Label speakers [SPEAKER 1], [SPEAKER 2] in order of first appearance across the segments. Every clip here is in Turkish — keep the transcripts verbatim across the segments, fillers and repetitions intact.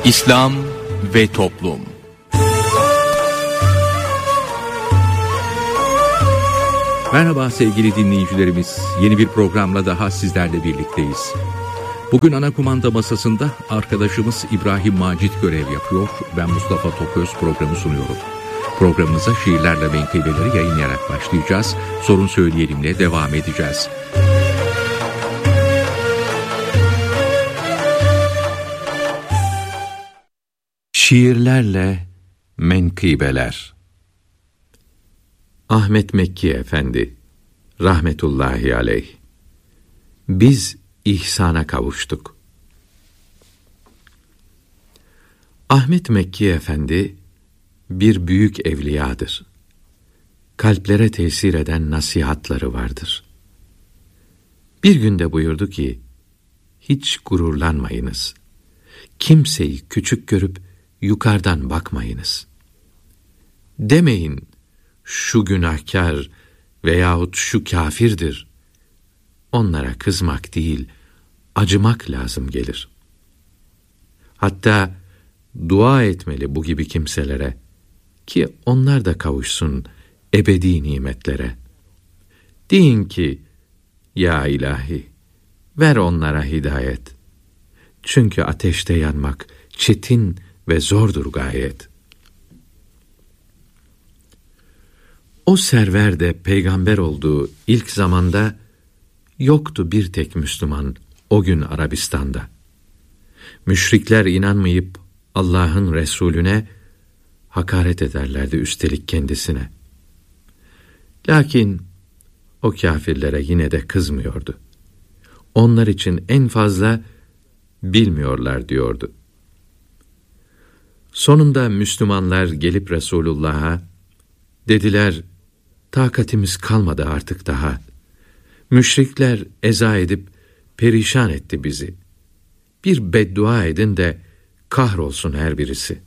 [SPEAKER 1] İslam ve Toplum.
[SPEAKER 2] Merhaba sevgili dinleyicilerimiz. Yeni bir programla daha sizlerle birlikteyiz. Bugün ana kumanda masasında arkadaşımız İbrahim Macit görev yapıyor. Ben Mustafa Toköz programı sunuyorum. Programımıza şiirlerle menkıbeleri yayınlayarak başlayacağız. Sorun Söyleyelim'le devam edeceğiz. Şiirlerle menkıbeler. Ahmet Mekki Efendi rahmetullahi aleyh. Biz ihsana kavuştuk. Ahmet Mekki Efendi bir büyük evliyadır. Kalplere tesir eden nasihatları vardır. Bir günde buyurdu ki, hiç gururlanmayınız. Kimseyi küçük görüp yukarıdan bakmayınız. Demeyin, şu günahkar veyahut şu kâfirdir. Onlara kızmak değil, acımak lazım gelir. Hatta dua etmeli bu gibi kimselere ki onlar da kavuşsun ebedi nimetlere. Deyin ki, ya ilahi, ver onlara hidayet. Çünkü ateşte yanmak çetin ve zordur gayet. O server de peygamber olduğu ilk zamanda yoktu bir tek Müslüman o gün Arabistan'da. Müşrikler inanmayıp Allah'ın Resulüne hakaret ederlerdi üstelik kendisine. Lakin o kâfirlere yine de kızmıyordu. Onlar için en fazla bilmiyorlar diyordu. Sonunda Müslümanlar gelip Resulullah'a dediler, takatimiz kalmadı artık daha. Müşrikler eza edip perişan etti bizi. Bir beddua edin de kahrolsun her birisi.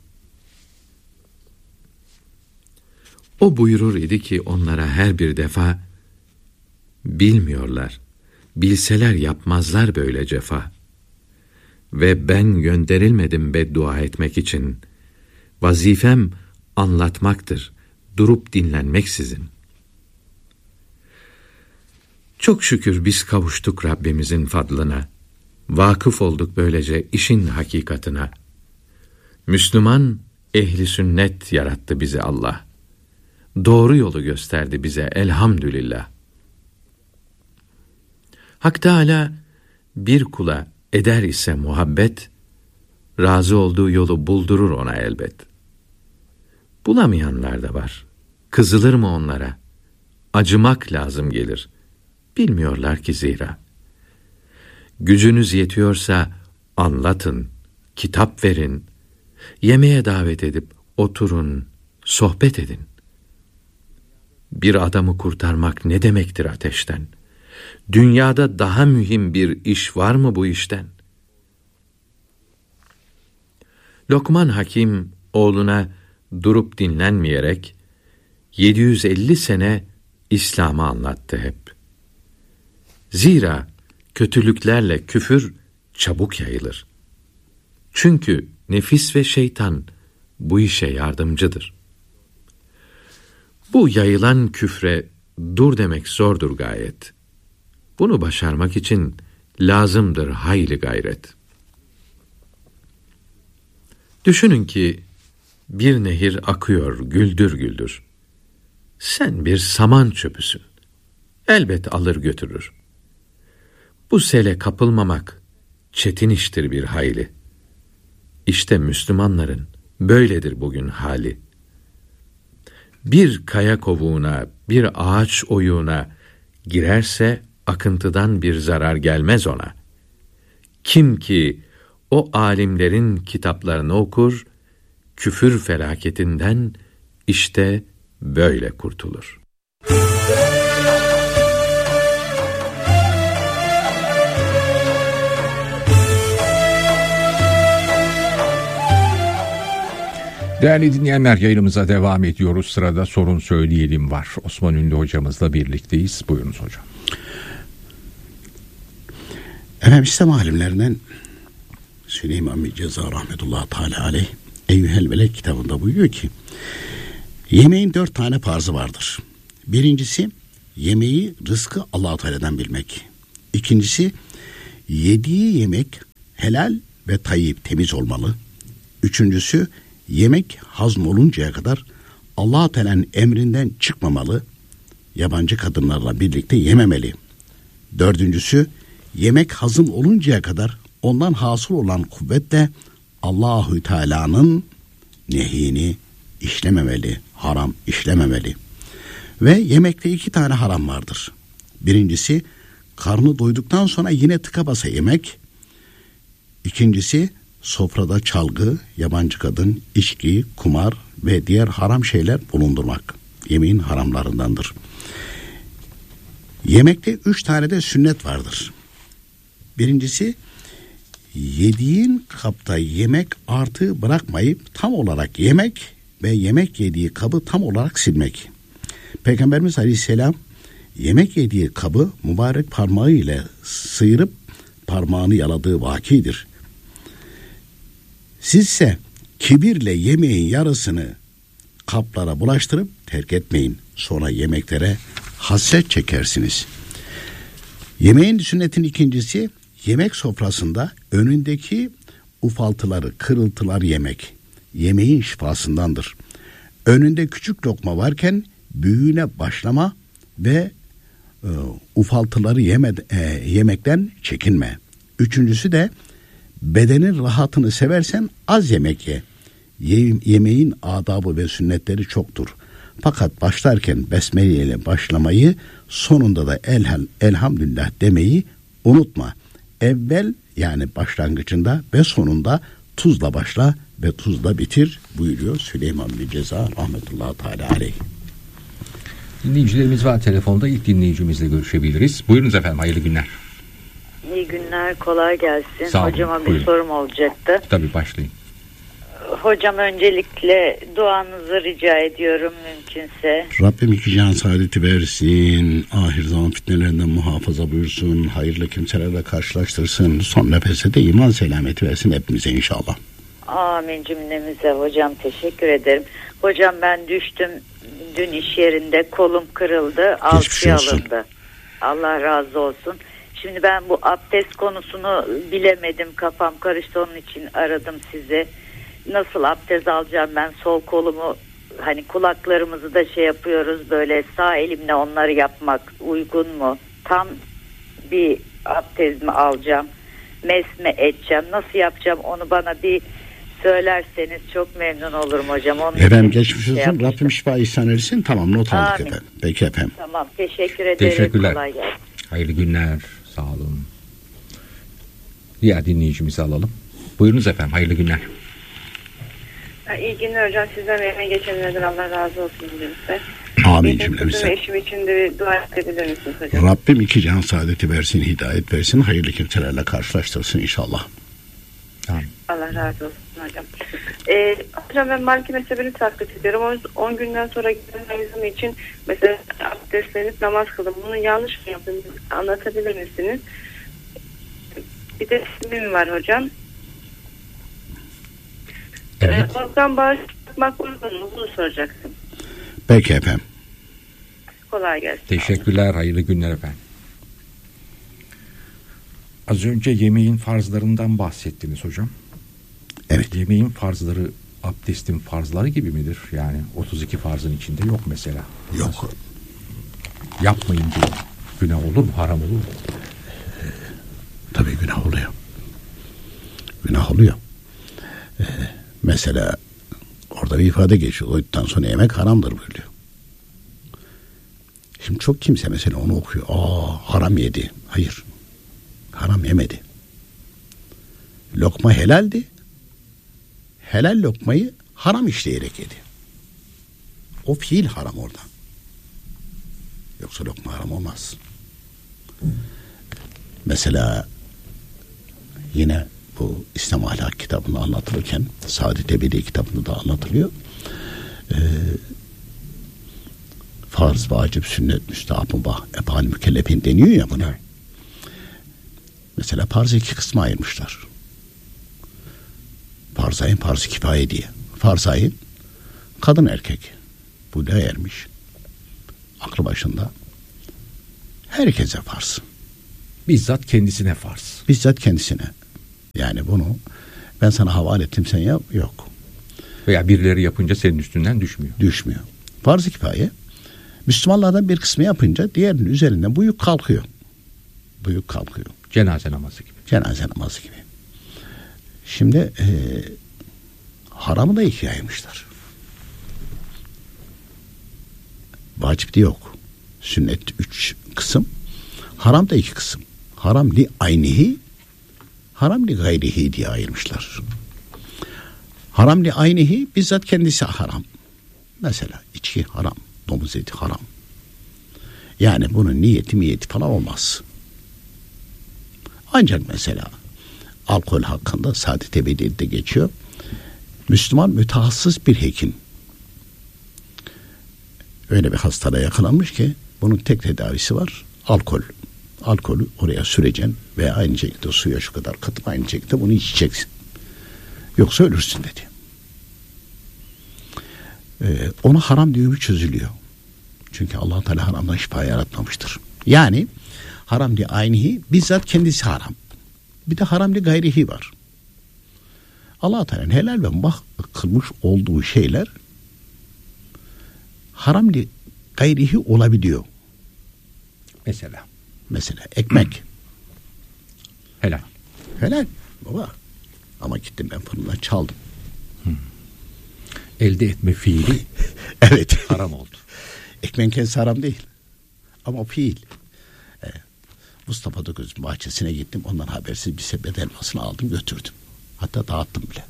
[SPEAKER 2] O buyurur idi ki onlara her bir defa, bilmiyorlar, bilseler yapmazlar böyle cefa. Ve ben gönderilmedim beddua etmek için. Vazifem anlatmaktır, durup dinlenmeksizin. Çok şükür biz kavuştuk Rabbimizin fadlına. Vakıf olduk böylece işin hakikatına. Müslüman, ehli sünnet yarattı bizi Allah. Doğru yolu gösterdi bize elhamdülillah. Hak Teâlâ bir kula eder ise muhabbet, razı olduğu yolu buldurur ona elbet. Bulamayanlar da var. Kızılır mı onlara? Acımak lazım gelir. Bilmiyorlar ki zira. Gücünüz yetiyorsa anlatın, kitap verin, yemeğe davet edip oturun, sohbet edin. Bir adamı kurtarmak ne demektir ateşten? Dünyada daha mühim bir iş var mı bu işten? Lokman Hakim oğluna durup dinlenmeyerek yedi yüz elli sene İslam'ı anlattı hep. Zira kötülüklerle küfür çabuk yayılır. Çünkü nefis ve şeytan bu işe yardımcıdır. Bu yayılan küfre dur demek zordur gayet. Bunu başarmak için lazımdır hayli gayret. Düşünün ki bir nehir akıyor güldür güldür. Sen bir saman çöpüsün. Elbet alır götürür. Bu sele kapılmamak çetin iştir bir hayli. İşte Müslümanların böyledir bugün hali. Bir kaya kovuğuna, bir ağaç oyuğuna girerse akıntıdan bir zarar gelmez ona. Kim ki o alimlerin kitaplarını okur, küfür felaketinden işte böyle kurtulur.
[SPEAKER 3] Değerli dinleyenler, yayınımıza devam ediyoruz. Sırada Sorun Söyleyelim var. Osman Ünlü hocamızla birlikteyiz. Buyurunuz hocam.
[SPEAKER 4] Efendim, İslam alimlerinden Süleyman bin Ceza rahmetullahi teala aleyh Eyyuhel Veled kitabında buyuruyor ki yemeğin dört tane farzı vardır. Birincisi yemeği, rızkı Allah-u Teala'dan bilmek. İkincisi yediği yemek helal ve tayyip, temiz olmalı. Üçüncüsü yemek hazm oluncaya kadar Allah-u Teala'nın emrinden çıkmamalı. Yabancı kadınlarla birlikte yememeli. Dördüncüsü yemek hazım oluncaya kadar ondan hasıl olan kuvvetle Allah-u Teala'nın nehyini işlememeli, haram işlememeli. Ve yemekte iki tane haram vardır. Birincisi karnı doyduktan sonra yine tıka basa yemek. İkincisi sofrada çalgı, yabancı kadın, içki, kumar ve diğer haram şeyler bulundurmak. Yemeğin haramlarındandır. Yemekte üç tane de sünnet vardır. Birincisi yediğin kapta yemek artığı bırakmayıp tam olarak yemek ve yemek yediği kabı tam olarak silmek. Peygamberimiz Aleyhisselam yemek yediği kabı mübarek parmağı ile sıyırıp parmağını yaladığı vakidir. Sizse kibirle yemeğin yarısını kaplara bulaştırıp terk etmeyin. Sonra yemeklere hasret çekersiniz. Yemeğin sünnetin ikincisi yemek sofrasında önündeki ufaltıları, kırıltıları yemek. Yemeğin şifasındandır. Önünde küçük lokma varken büyüğüne başlama ve e, ufaltıları yeme, e, yemekten çekinme. Üçüncüsü de bedenin rahatını seversen az yemek ye. ye yemeğin adabı ve sünnetleri çoktur. Fakat başlarken besmele ile başlamayı, sonunda da elham, elhamdülillah demeyi unutma. Evvel yani başlangıcında ve sonunda tuzla başla ve tuzla bitir buyuruyor Süleyman bin Ceza rahmetullahi teala aleyh.
[SPEAKER 3] Dinleyicilerimiz var telefonda. İlk dinleyicimizle görüşebiliriz. Buyurunuz efendim, hayırlı günler.
[SPEAKER 5] İyi günler, kolay gelsin.
[SPEAKER 3] Sağ olun,
[SPEAKER 5] hocama bir
[SPEAKER 3] buyurun.
[SPEAKER 5] sorum olacaktı.
[SPEAKER 3] Tabii, başlayın.
[SPEAKER 5] Hocam öncelikle duanızı rica ediyorum mümkünse.
[SPEAKER 4] Rabbim iki can saadeti versin, ahir zaman fitnelerinden muhafaza buyursun, hayırlı kimselerle karşılaştırsın, son nefese de iman selameti versin hepimize inşallah.
[SPEAKER 5] Amin cümlemize hocam, teşekkür ederim. Hocam ben düştüm dün iş yerinde, kolum kırıldı, alçıya alındı. Allah razı olsun. Şimdi ben bu abdest konusunu bilemedim, kafam karıştı, onun için aradım sizi. Nasıl abdest alacağım ben, sol kolumu, hani kulaklarımızı da şey yapıyoruz, böyle sağ elimle onları yapmak uygun mu? Tam bir abdest mi alacağım, mesme edeceğim, nasıl yapacağım onu bana bir söylerseniz çok memnun olurum hocam. Onun
[SPEAKER 4] Efendim geçmiş olsun,
[SPEAKER 5] şey
[SPEAKER 4] Rabbim şifa ihsan etsin. Tamam, not aldık
[SPEAKER 5] Amin.
[SPEAKER 4] efendim. Peki efendim.
[SPEAKER 5] Tamam, teşekkür ederim.
[SPEAKER 3] Teşekkürler.
[SPEAKER 5] Kolay gelsin.
[SPEAKER 3] Hayırlı günler, sağ olun. Diğer dinleyicimizi alalım. Buyurunuz efendim, hayırlı günler.
[SPEAKER 6] İyi günler hocam. Sizden yerine geçenlerden Allah razı olsun size.
[SPEAKER 4] Amin
[SPEAKER 6] Benim kızım
[SPEAKER 4] cümlemize.
[SPEAKER 6] ve eşim için de bir dua edebilir misiniz hocam?
[SPEAKER 4] Rabbim iki can saadeti versin, hidayet versin, hayırlı kimselerle karşılaştırsın inşallah.
[SPEAKER 3] Amin.
[SPEAKER 6] Allah razı olsun hocam. Ee, hocam ben Maliki mezhebini taklit ediyorum. on günden sonra giden hayızım için mesela abdestlenip namaz kıldım. Bunu yanlış mı yaptım? Anlatabilir misiniz? Bir de ismim var hocam.
[SPEAKER 3] Evet.
[SPEAKER 6] Ee, oradan bağışlatmak uygun mu? Bunu soracaktım.
[SPEAKER 4] Peki efendim.
[SPEAKER 6] Kolay gelsin.
[SPEAKER 3] Teşekkürler, hayırlı günler efendim. Az önce yemeğin farzlarından bahsettiniz hocam.
[SPEAKER 4] Evet.
[SPEAKER 3] Yemeğin farzları abdestin farzları gibi midir? Yani otuz iki farzın içinde yok mesela.
[SPEAKER 4] Yok.
[SPEAKER 3] Yapmayın diyor. Günah olur mu? Haram olur mu?
[SPEAKER 4] Tabii günah oluyor. Günah oluyor. Ee, mesela orada bir ifade geçiyor. Oyundan sonra yemek haramdır buyuruyor. Şimdi çok kimse mesela onu okuyor. Aa, haram yedi. Hayır. Haram yemedi. Lokma helaldi. Helal lokmayı haram işleyerek yedi. O fiil haram orada. Yoksa lokma haram olmaz. Mesela yine bu İslam Ahlak kitabında anlatılırken, Saadet Ebedi kitabında da anlatılıyor. Ee, farz, vacip, sünnet, müstahap, mübah, efal, mükellefin deniyor ya buna. Mesela farzı iki kısma ayırmışlar. Farzayın farz-ı kifaye diye. Farzayın kadın erkek. Bu da ermiş. Aklı başında. Herkese farz.
[SPEAKER 3] Bizzat kendisine farz.
[SPEAKER 4] Bizzat kendisine. Yani bunu ben sana havale ettim sen yap. Yok.
[SPEAKER 3] Veya birileri yapınca senin üstünden düşmüyor.
[SPEAKER 4] Düşmüyor. Farz-ı kifaye. Müslümanlardan bir kısmı yapınca diğerinin üzerinden bu yük kalkıyor. Bu yük kalkıyor.
[SPEAKER 3] Cenaze namazı gibi.
[SPEAKER 4] Cenaze namazı gibi. Şimdi e, haramı da ikiye ayırmışlar. Vacip de yok. Sünnet üç kısım. Haram da iki kısım. Haram li aynihi, haram li gayrihi diye ayırmışlar. Haram li aynihi bizzat kendisi haram. Mesela içki haram, domuz eti haram. Yani bunun niyeti miyeti falan olmaz. Ancak mesela alkol hakkında Saadet Ebediye'de geçiyor. Müslüman mütehassıs bir hekim öyle bir hastalığa yakalanmış ki bunun tek tedavisi var. Alkol. Alkolü oraya süreceksin ve aynı şekilde suya şu kadar katıp aynı şekilde bunu içeceksin. Yoksa ölürsün dedi. Ee, ona haram diyor çözülüyor. Çünkü Allah Teala haramdan şifa yaratmamıştır. Yani haram diye aynihi bizzat kendisi haram. Bir de haram diye gayrihi var. Allah Teala'nın helal ve mubah kılmış olduğu şeyler haram diye gayrihi olabiliyor.
[SPEAKER 3] Mesela.
[SPEAKER 4] Mesela ekmek.
[SPEAKER 3] Helal.
[SPEAKER 4] Helal baba. Ama gittim ben fırından çaldım.
[SPEAKER 3] Hmm. Elde etme fiili
[SPEAKER 4] evet.
[SPEAKER 3] haram oldu.
[SPEAKER 4] Ekmeğin kendisi haram değil. Ama fiil. Ee, Mustafa Dokuz'un bahçesine gittim. Ondan habersiz bir sepet elmasını aldım götürdüm. Hatta dağıttım bile.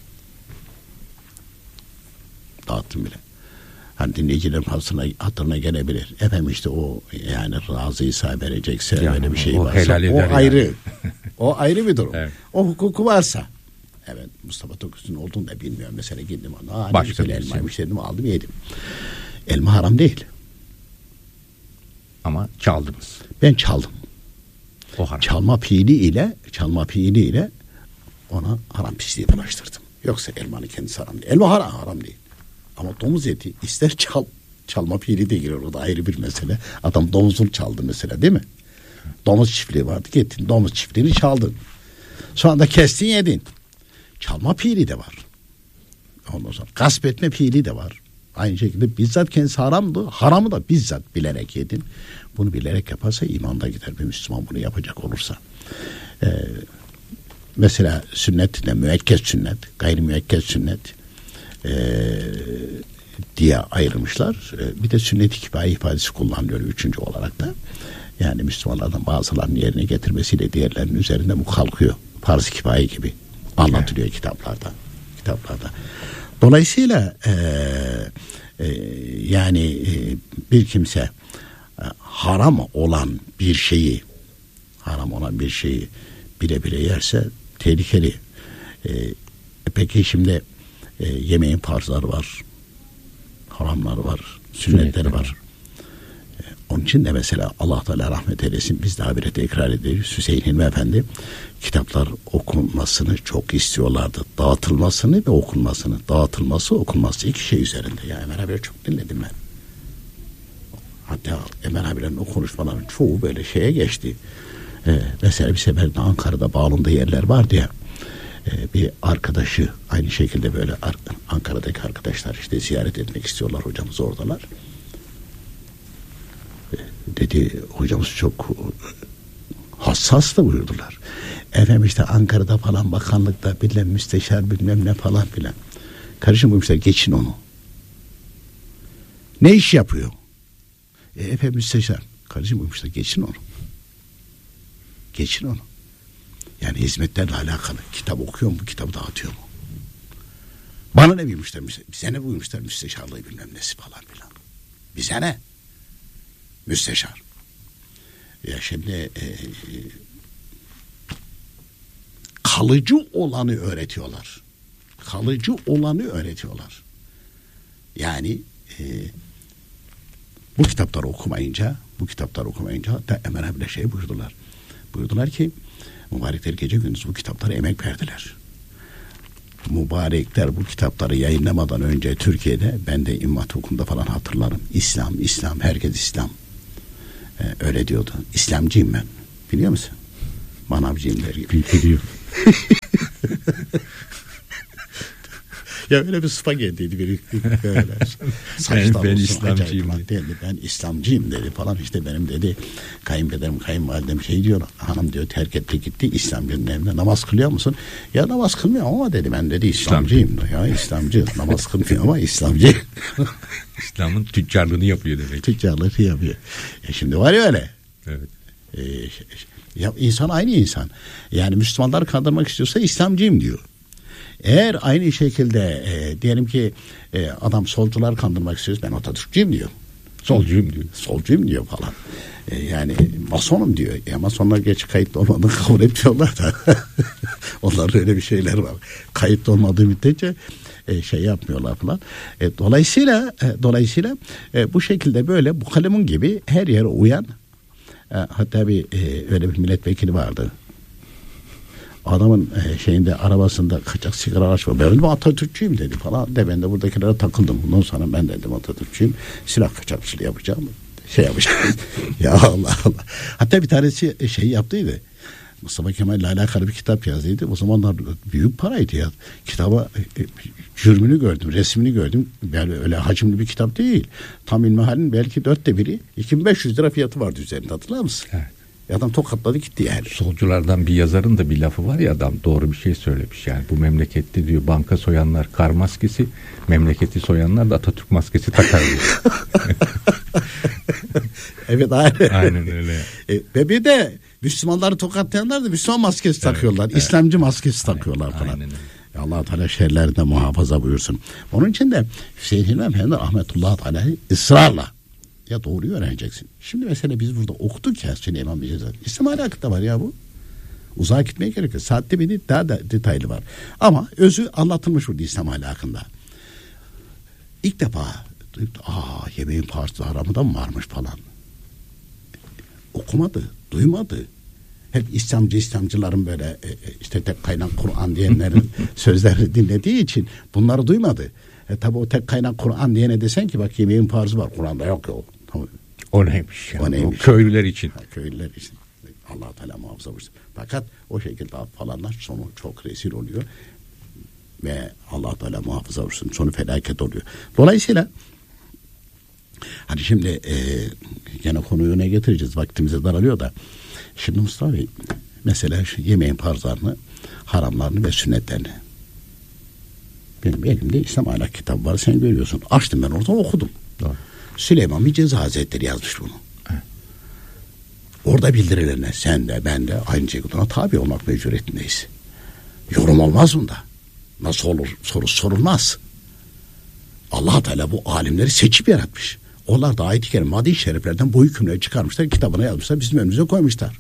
[SPEAKER 4] Dağıttım bile. Hani dinleyicilerin hatırına, hatırına gelebilir. Efendim işte o yani razıysa verecekse yani öyle bir şey varsa. O yani. ayrı. O ayrı bir durum. Evet. O hukuku varsa. Evet Mustafa Dokuz'un olduğunu da bilmiyorum. Mesela gittim ona. Başka bir elmaymış dedim aldım yedim. Elma haram değil.
[SPEAKER 3] Ama çaldınız.
[SPEAKER 4] Ben çaldım.
[SPEAKER 3] O haram.
[SPEAKER 4] Çalma fiili ile çalma fiili ile ona haram pisliği bulaştırdım. Yoksa elmanın kendisi haram değil. Elma haram, haram değil. Ama domuz eti ister çal, çalma fiili de girer. O da ayrı bir mesele. Adam domuzunu çaldı mesela değil mi? Domuz çiftliği vardı. Gittin domuz çiftliğini çaldın. Sonra da kestin yedin. Çalma fiili de var. Ondan sonra gasp etme fiili de var. Aynı şekilde bizzat kendisi haramdı. Haramı da bizzat bilerek yedin. Bunu bilerek yaparsa imanda gider bir Müslüman bunu yapacak olursa. Ee, mesela sünnet de müekked sünnet, gayri müekked sünnet ee, diye ayrılmışlar. Ee, bir de sünnet-i kifaye ifadesi kullanılıyor üçüncü olarak da. Yani Müslümanlardan bazılarının yerine getirmesiyle diğerlerinin üzerinde bu kalkıyor. Farz-ı kifaye gibi anlatılıyor evet. kitaplarda. Kitaplarda. Dolayısıyla e, e, yani e, bir kimse e, haram olan bir şeyi haram olan bir şeyi bile bile yerse tehlikeli. E, peki şimdi e, yemeğin farzları var, haramları var, sünnetleri var. E, onun için de mesela Allah Teala rahmet eylesin biz de habire tekrar ediyoruz. Hüseyin Hilmi Efendi kitaplar okunmasını çok istiyorlardı. Dağıtılmasını ve okunmasını. Dağıtılması, okunması iki şey üzerinde. Yani Emel abileri çok dinledim ben. Hatta Emel abilerin o konuşmaların çoğu böyle şeye geçti. Ee, mesela bir sefer de Ankara'da bağlandığı yerler vardı ya. E, bir arkadaşı aynı şekilde böyle Ankara'daki arkadaşlar işte ziyaret etmek istiyorlar. Hocamız oradalar. E, dedi hocamız çok hassas da buyurdular. Efendim işte Ankara'da falan bakanlıkta bilmem müsteşar bilmem ne falan filan. Kardeşim buyurmuşlar geçin onu. Ne iş yapıyor? E, efendim müsteşar. Kardeşim buyurmuşlar geçin onu. Geçin onu. Yani hizmetlerle alakalı. Kitap okuyor mu? Bu kitabı dağıtıyor mu? Bana ne buyurmuşlar? Bize ne buyurmuşlar? Müsteşarlığı bilmem nesi falan filan. Bize ne? Müsteşar. Ya şimdi e, kalıcı olanı öğretiyorlar. Kalıcı olanı öğretiyorlar. Yani e, bu kitapları okumayınca bu kitapları okumayınca hatta Emel abiyle şey buyurdular. Buyurdular ki mübarekler gece gündüz bu kitaplara emek verdiler. mübarekler bu kitapları yayınlamadan önce Türkiye'de, ben de İmam Hatip Okulu'nda falan hatırlarım. İslam, İslam, herkes İslam. Ee, öyle diyordu. İslamcıyım ben. Biliyor musun? Manavcıyım der gibi.
[SPEAKER 3] Biliyorum.
[SPEAKER 4] Ya öyle bir sıfa geldiydi biri. Böyle.
[SPEAKER 3] ben, ben İslamcıyım
[SPEAKER 4] dedi. Ben İslamcıyım dedi falan. İşte benim dedi kayınpederim, kayınvalidem şey diyor. Hanım diyor terk etti gitti. İslamcının evinde namaz kılıyor musun? Ya namaz kılmıyorum ama dedi ben dedi İslamcıyım. İslam. Ya İslamcı. Namaz kılmıyor ama İslamcı.
[SPEAKER 3] İslam'ın tüccarlığını yapıyor demek.
[SPEAKER 4] Tüccarlığı yapıyor. E şimdi var ya öyle.
[SPEAKER 3] Evet.
[SPEAKER 4] E, ya insan aynı insan. Yani Müslümanları kandırmak istiyorsa İslamcıyım diyor. Eğer aynı şekilde e, diyelim ki e, adam solcular kandırmak istiyorsa ben Atatürkçüyüm diyor.
[SPEAKER 3] Solcuyum diyor.
[SPEAKER 4] Solcuyum diyor falan. E, yani masonum diyor. Ya masonlar geç kayıtlı olmadığını kabul etmiyorlar da. Onların öyle bir şeyler var. Kayıtlı olmadığı müddetçe e, şey yapmıyorlar falan. E, dolayısıyla e, dolayısıyla e, bu şekilde böyle bu kalemun gibi her yere uyan e, hatta bir e, öyle bir milletvekili vardı. Adamın e, şeyinde arabasında kaçak sigara açma. Ben de Atatürkçüyüm dedi falan. De ben de buradakilere takıldım. Bundan sonra ben dedim Atatürkçüyüm. Silah kaçakçılığı yapacağım. Şey yapacağım. Ya Allah Allah. Hatta bir tanesi şey yaptıydı. Mustafa Kemal'le alakalı bir kitap yazdıydı. O zamanlar büyük paraydı ya. Kitaba e, cürmünü gördüm, resmini gördüm. Yani öyle hacimli bir kitap değil. Tam ilmihalin belki dörtte biri. iki bin beş yüz lira fiyatı vardı üzerinde, hatırlar mısın? Evet. Adam tokatladı gitti yani.
[SPEAKER 3] Solculardan bir yazarın da bir lafı var ya, adam doğru bir şey söylemiş yani. Bu memlekette diyor banka soyanlar kar maskesi, memleketi soyanlar da Atatürk maskesi takar diyor.
[SPEAKER 4] Evet aynen.
[SPEAKER 3] Aynen öyle.
[SPEAKER 4] E, ve bir de Müslümanları tokatlayanlar da Müslüman maskesi evet, takıyorlar. Evet. İslamcı maskesi aynen, takıyorlar falan. Aynen. Allah Teala şerlerinden muhafaza buyursun. Onun için de Hüseyin Hilmi Efendi rahmetullahi teala ısrarla ya doğruyu öğreneceksin. Şimdi mesela biz burada okuduk ya Süleyman Bey'e. İslam ahlakında var ya bu. Uzağa gitmeye gerek yok. Saatte bir daha da detaylı var. Ama özü anlatılmış burada İslam ahlakında. İlk defa aa yemeğin parçası haramı mı varmış falan. Okumadı, duymadı. Hep İslamcı İslamcıların böyle işte tek kaynak Kur'an diyenlerin sözlerini dinlediği için bunları duymadı. E tabi o tek kaynak Kur'an diyene desen ki bak yemeğin farzı var, Kur'an'da yok yok.
[SPEAKER 3] O neymiş ya?
[SPEAKER 4] O neymiş?
[SPEAKER 3] O köylüler için.
[SPEAKER 4] Ha, köylüler için. Allah Teala muhafaza buyursun. Fakat o şekilde falanlar sonu çok rezil oluyor. Ve Allah Teala muhafaza buyursun. Sonu felaket oluyor. Dolayısıyla hani şimdi e, gene konuyu ne getireceğiz? Vaktimize daralıyor da. Şimdi Mustafa Bey mesela şu yemeğin farzlarını, haramlarını ve sünnetlerini. Benim elimde İslam ahlak kitabı var, sen görüyorsun. Açtım ben orada okudum. Doğru. Süleyman Bicezi Hazretleri yazmış bunu. Evet. Orada bildirilerine sen de ben de aynı şekilde tabi olmak mecburiyetindeyiz. Yorum olmaz bunda. Nasıl olur soru sorulmaz. Allah Teala bu alimleri seçip yaratmış. Onlar da ayet-i kerime, hadis-i şeriflerden bu hükümleri çıkarmışlar, kitabına yazmışlar, bizim önümüze koymuşlar.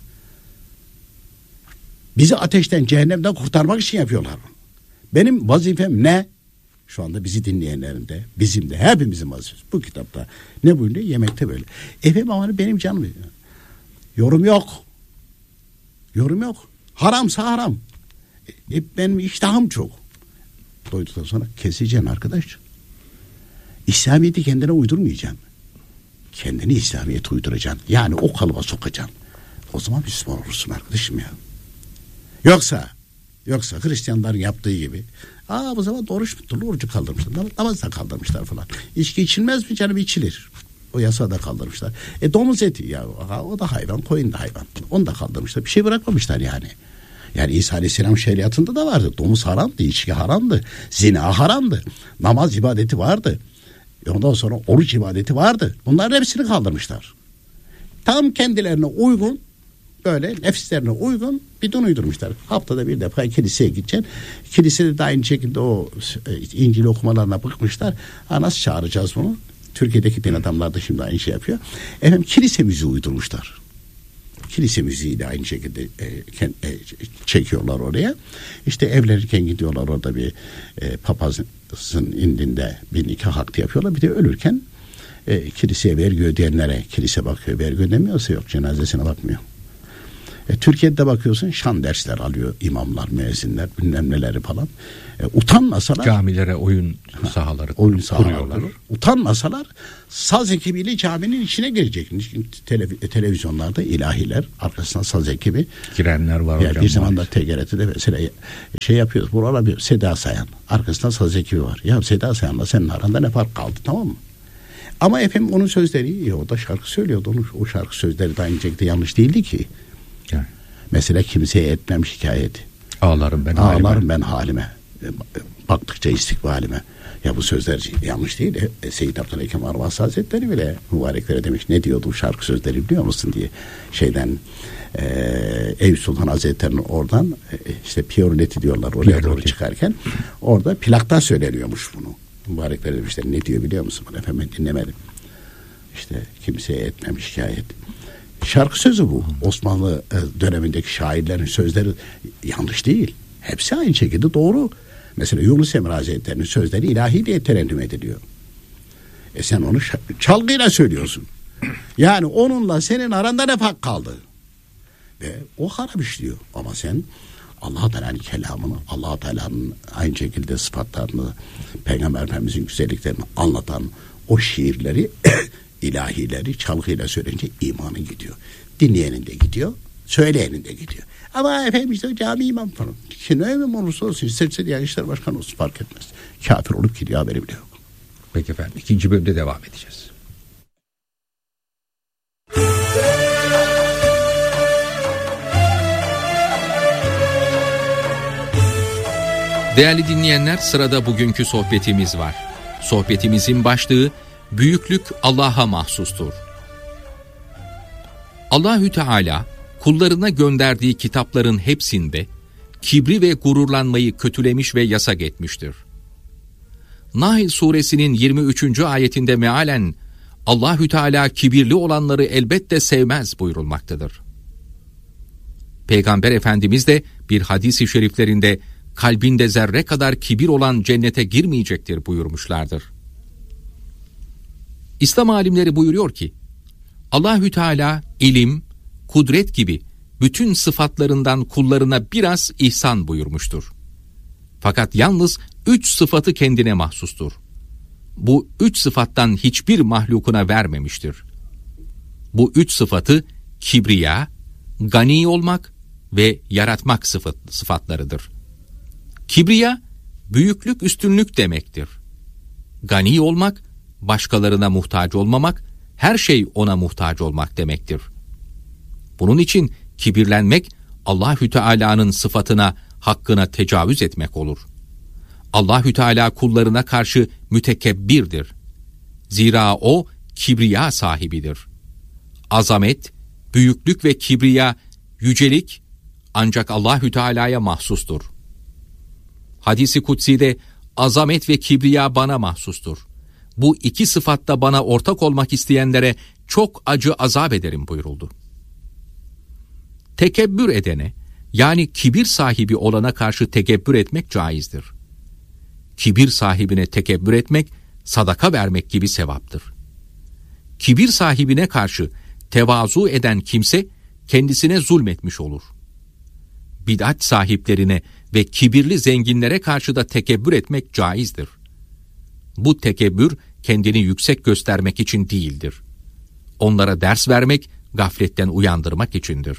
[SPEAKER 4] Bizi ateşten, cehennemden kurtarmak için yapıyorlar. Benim vazifem ne? Şu anda bizi dinleyenlerin de, bizim de, hepimizin vazifesi. Bu kitapta ne buyuruyor? Yemekte böyle. Efendim ama benim canım. Yorum yok. Yorum yok. Haramsa haram. E, benim iştahım çok. Doyduktan sonra keseceksin arkadaş. İslamiyet'i kendine uydurmayacaksın. Kendini İslamiyet'e uyduracaksın. Yani o kalıba sokacaksın. O zaman Müslüman olursun arkadaşım ya. Yoksa Yoksa Hristiyanların yaptığı gibi aa bu zaman oruç tutulur, orucu kaldırmışlar. Namaz da kaldırmışlar falan. İçki içilmez mi canım? İçilir. O yasağı da kaldırmışlar. E domuz eti ya o da hayvan, koyun da hayvan. Onu da kaldırmışlar. Bir şey bırakmamışlar yani. Yani İsa Aleyhisselam şeriatında da vardı. Domuz haramdı, içki haramdı, zina haramdı. Namaz ibadeti vardı. Ondan sonra oruç ibadeti vardı. Bunların hepsini kaldırmışlar. Tam kendilerine uygun, böyle nefislerine uygun bir din uydurmuşlar. Haftada bir defa kiliseye gideceksin. Kilisede de aynı şekilde o İncil okumalarına bakmışlar. Ha, nasıl çağıracağız bunu? Türkiye'deki din adamlar da şimdi aynı şey yapıyor. Efendim kilise müziği uydurmuşlar. Kilise müziği de aynı şekilde e, e, çekiyorlar oraya. İşte evlenirken gidiyorlar orada bir e, papazın indinde bir nikah hakkı yapıyorlar. Bir de ölürken e, kiliseye vergi ödeyenlere kilise bakıyor. Vergi ödemiyorsa yok, cenazesine bakmıyor. E, Türkiye'de bakıyorsun şan dersler alıyor imamlar, müezzinler, bilmem neleri falan. E, utanmasalar
[SPEAKER 3] camilere oyun sahaları
[SPEAKER 4] oyun sahaları
[SPEAKER 3] kuruyorlar.
[SPEAKER 4] Utanmasalar saz ekibiyle caminin içine girecek. Telev- televizyonlarda ilahiler, arkasından saz ekibi
[SPEAKER 3] girenler var
[SPEAKER 4] yani
[SPEAKER 3] hocam.
[SPEAKER 4] bir zamanlar T G R T'de mesela şey yapıyoruz. Buralar bir Seda Sayan, arkasından saz ekibi var. Ya Seda Sayan'la senin aranda ne fark kaldı, tamam mı? Ama efendim onun sözleri iyi. O da şarkı söylüyordu. Onun, o şarkı sözleri de aynı şekilde yanlış değildi ki. Yani. Mesela kimseye etmem şikayeti.
[SPEAKER 3] Ağlarım ben
[SPEAKER 4] Ağlarım
[SPEAKER 3] halime.
[SPEAKER 4] ben halime. Baktıkça istikbalime. Ya bu sözler yanlış değil. E, Seyyid Abdülhamid Kemal Arvasi Hazretleri bile mübareklere demiş, ne diyordu bu şarkı sözleri biliyor musun diye. Şeyden e, Eyüp Sultan Hazretleri'nin oradan e, işte Piyorneti diyorlar oraya
[SPEAKER 3] Piyorneti.
[SPEAKER 4] doğru çıkarken orada plaktan söyleniyormuş bunu. Mübareklere demişler, ne diyor biliyor musun? Efendim ben dinlemedim. İşte kimseye etmem şikayet. Şarkı sözü bu. Osmanlı dönemindeki şairlerin sözleri yanlış değil. Hepsi aynı şekilde doğru. Mesela Yunus Emre Hazretleri'nin sözleri ilahi diye terennüm ediliyor. E sen onu çalgıyla söylüyorsun. Yani onunla senin aranda ne fark kaldı? Ve o harap işliyor. Ama sen Allah Teala'nın kelamını, Allah Teala'nın aynı şekilde sıfatlarını, Peygamber Efendimizin güzelliklerini anlatan o şiirleri, ilahileri çalgıyla söyleyince imanı gidiyor. Dinleyenin de gidiyor, söyleyenin de gidiyor. Ama efendim işte cami imam falan. Şimdi ne imam olursa olsun, isterse diğer işler başkanı olsun, fark etmez. Kafir olup gidiyor, haberi bile yok.
[SPEAKER 3] Peki efendim, ikinci bölümde devam edeceğiz.
[SPEAKER 2] Değerli dinleyenler, sırada bugünkü sohbetimiz var. Sohbetimizin başlığı büyüklük Allah'a mahsustur. Allahü Teala kullarına gönderdiği kitapların hepsinde kibri ve gururlanmayı kötülemiş ve yasak etmiştir. Nahl suresinin yirmi üçüncü ayetinde mealen Allahü Teala kibirli olanları elbette sevmez buyurulmaktadır. Peygamber Efendimiz de bir hadis-i şeriflerinde kalbinde zerre kadar kibir olan cennete girmeyecektir buyurmuşlardır. İslam alimleri buyuruyor ki, Allahü Teala ilim, kudret gibi bütün sıfatlarından kullarına biraz ihsan buyurmuştur. Fakat yalnız üç sıfatı kendine mahsustur. Bu üç sıfattan hiçbir mahlukuna vermemiştir. Bu üç sıfatı kibriya, gani olmak ve yaratmak sıfat, sıfatlarıdır. Kibriya, büyüklük, üstünlük demektir. Gani olmak, başkalarına muhtaç olmamak, her şey ona muhtaç olmak demektir. Bunun için kibirlenmek, Allahü Teala'nın sıfatına, hakkına tecavüz etmek olur. Allahü Teala kullarına karşı mütekebbirdir. Zira o kibriya sahibidir. Azamet, büyüklük ve kibriya, yücelik ancak Allahü Teala'ya mahsustur. Hadis-i kutsi'de azamet ve kibriya bana mahsustur. Bu iki sıfatta bana ortak olmak isteyenlere çok acı azap ederim buyuruldu. Tekebbür edene, yani kibir sahibi olana karşı tekebbür etmek caizdir. Kibir sahibine tekebbür etmek, sadaka vermek gibi sevaptır. Kibir sahibine karşı tevazu eden kimse, kendisine zulmetmiş olur. Bid'at sahiplerine ve kibirli zenginlere karşı da tekebbür etmek caizdir. Bu tekebbür, kendini yüksek göstermek için değildir. Onlara ders vermek, gafletten uyandırmak içindir.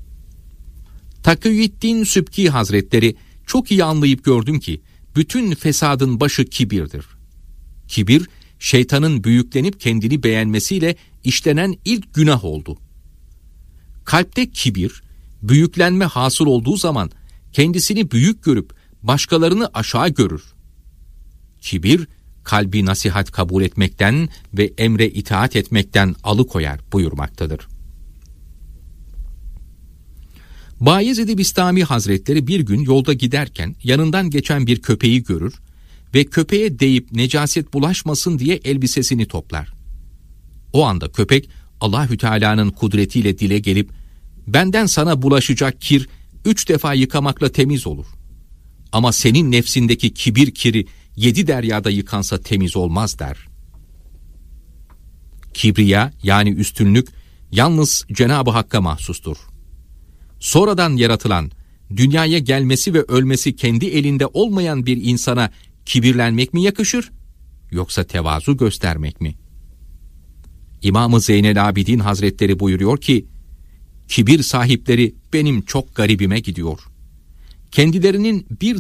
[SPEAKER 2] Takiyüddin Sübki Hazretleri çok iyi anlayıp gördüm ki, bütün fesadın başı kibirdir. Kibir, şeytanın büyüklenip kendini beğenmesiyle işlenen ilk günah oldu. Kalpte kibir, büyüklenme hasıl olduğu zaman kendisini büyük görüp başkalarını aşağı görür. Kibir, kalbi nasihat kabul etmekten ve emre itaat etmekten alıkoyar buyurmaktadır. Bayezid-i Bistami Hazretleri bir gün yolda giderken yanından geçen bir köpeği görür ve köpeğe değip necaset bulaşmasın diye elbisesini toplar. O anda köpek Allahü Teala'nın kudretiyle dile gelip, benden sana bulaşacak kir üç defa yıkamakla temiz olur. Ama senin nefsindeki kibir kiri yedi deryada yıkansa temiz olmaz der. Kibriya yani üstünlük yalnız Cenab-ı Hakk'a mahsustur. sonradan yaratılan, dünyaya gelmesi ve ölmesi kendi elinde olmayan bir insana kibirlenmek mi yakışır, yoksa tevazu göstermek mi? İmam-ı Zeynel Abidin Hazretleri buyuruyor ki, kibir sahipleri benim çok garibime gidiyor. Kendilerinin bir